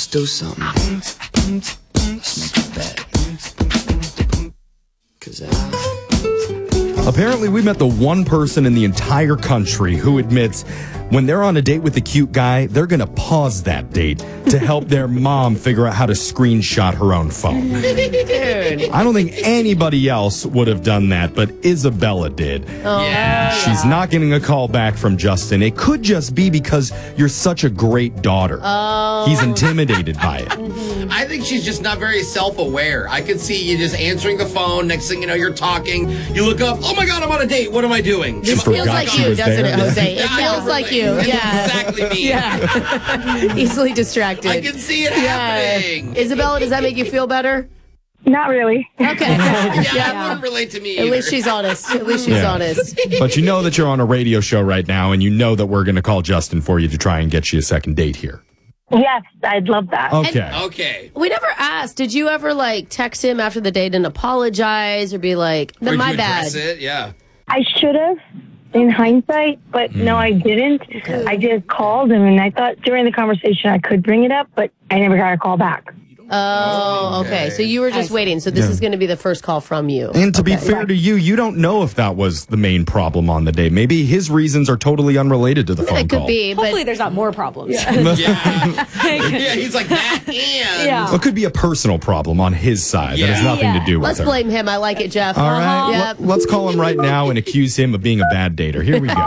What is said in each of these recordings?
do something. Let's make a bet. 'Cause Apparently, we met the one person in the entire country who admits when they're on a date with a cute guy, they're going to pause that date to help their mom figure out how to screenshot her own phone. Dude. I don't think anybody else would have done that, but Isabella did. Oh, Yeah. She's not getting a call back from Justin. It could just be because you're such a great daughter. Oh. He's intimidated by it. I think she's just not very self-aware. I could see you just answering the phone. Next thing you know, you're talking. You look up, oh my God, I'm on a date. What am I doing? This She feels forgot like she you, was doesn't there. it, Jose? It Yeah, feels like you. That's Yeah. exactly me. Yeah. Easily distracted. I can see it happening. Isabella, does that make you feel better? Not really. Okay. Yeah, that wouldn't relate to me At either. least she's honest. At least she's Yeah. honest. But you know that you're on a radio show right now, and you know that we're going to call Justin for you to try and get you a second date here. Yes, I'd love that. Okay. Okay. We never asked. Did you ever text him after the date and apologize or be like, Would my you bad? address it? Yeah. I should have in hindsight, but no, I didn't. I just called him, and I thought during the conversation I could bring it up, but I never got a call back. Oh, okay. So you were just waiting. So this is going to be the first call from you. And to be fair to you, you don't know if that was the main problem on the day. Maybe his reasons are totally unrelated to the phone It could call. be, but Hopefully there's not more problems. Yeah. Yeah, he's like that and. Yeah. It could be a personal problem on his side that has Yeah. nothing to do with let's her. blame him. I like it, Jeff. All right, Yep. let's call him right now and accuse him of being a bad dater. Here we go.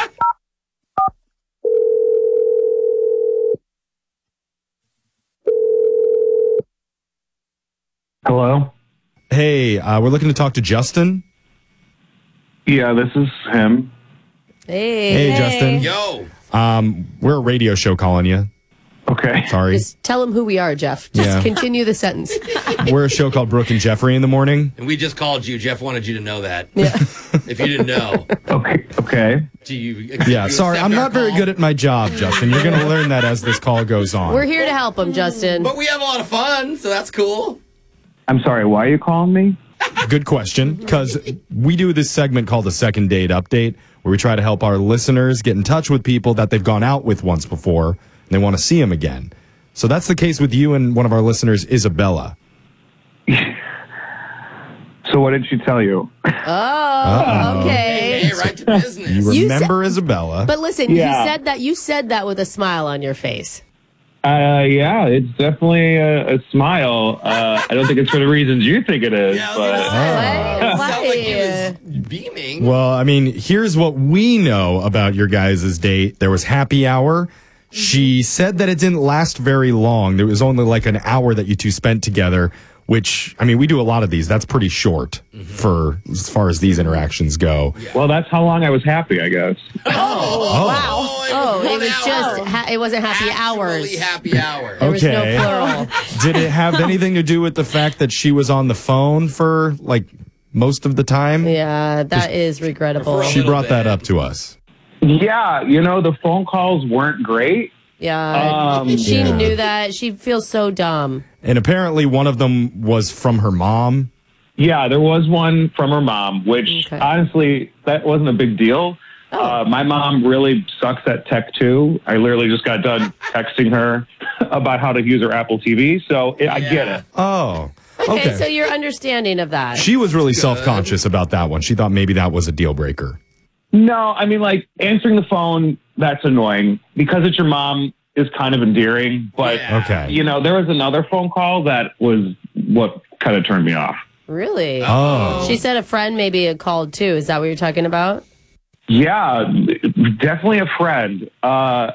Hello? Hey, we're looking to talk to Justin. Yeah, this is him. Hey. Hey, Justin. Yo. We're a radio show calling you. Okay. Sorry. Just tell him who we are, Jeff. Just Yeah. continue the sentence. We're a show called Brooke and Jeffrey in the morning. And we just called you. Jeff wanted you to know that. Yeah. If you didn't know. Okay. Do you Yeah, you sorry. accept I'm our not very call? good at my job, Justin. You're going to learn that as this call goes on. We're here to help him, Justin. But we have a lot of fun, so that's cool. I'm sorry, why are you calling me? Good question, because we do this segment called the Second Date Update, where we try to help our listeners get in touch with people that they've gone out with once before, and they want to see them again. So that's the case with you and one of our listeners, Isabella. So what did she tell you? Oh, okay. Hey, right to business. You You remember Isabella. But listen, Yeah. you said that with a smile on your face. Yeah, it's definitely a smile. I don't think it's for the reasons you think it is, Yeah, I was gonna but say, sounded like he Why? was beaming. Well, I mean, here's what we know about your guys' date. There was happy hour. She said that it didn't last very long. There was only like an hour that you two spent together, which, I mean, we do a lot of these. That's pretty short for as far as these interactions go. well, that's how long I was happy, I guess. Oh, it was just, it wasn't happy hours. Actually happy hour. There was no Okay. plural. Did it have anything to do with the fact that she was on the phone for like most of the time? Yeah, that is regrettable. She little brought that bit. up to us. Yeah, the phone calls weren't great. Yeah, she Yeah. knew that. She feels so dumb. And apparently one of them was from her mom. Yeah, there was one from her mom, which Okay. honestly, that wasn't a big deal. My mom really sucks at tech too. I literally just got done texting her about how to use her Apple TV, so I get it. Oh, Okay, so you're understanding of that. She was really self-conscious about that one. She thought maybe that was a deal breaker. No, I mean, like, answering the phone, that's annoying. Because it's your mom is kind of endearing, but, Yeah. Okay. there was another phone call that was what kind of turned me off. Really? Oh. She said a friend maybe had called too. Is that what you're talking about? Yeah, definitely a friend. Why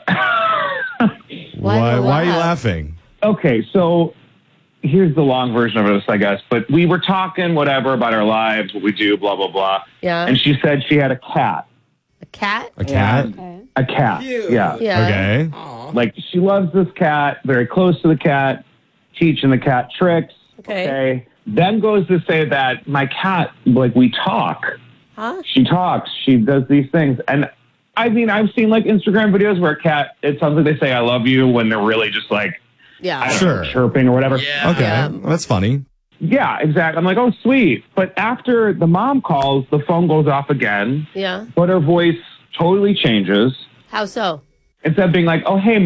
are you laughing? Okay, so here's the long version of this, I guess. But we were talking, whatever, about our lives, what we do, blah, blah, blah. Yeah. And she said she had a cat. A cat? A cat? A cat. Cute. Yeah. Yeah. Okay. Like, she loves this cat, very close to the cat, teaching the cat tricks. Okay. Then goes to say that my cat, like, we talk. Huh? She talks. She does these things. And I mean, I've seen like Instagram videos where a cat, it sounds like they say, I love you when they're really just like, Yeah. I don't Sure. know, chirping or whatever. Yeah. Okay. Yeah. Well, that's funny. Yeah, exactly. I'm like, oh, sweet. But after the mom calls, the phone goes off again, Yeah. but her voice totally changes. How so? Instead of being like, oh, hey,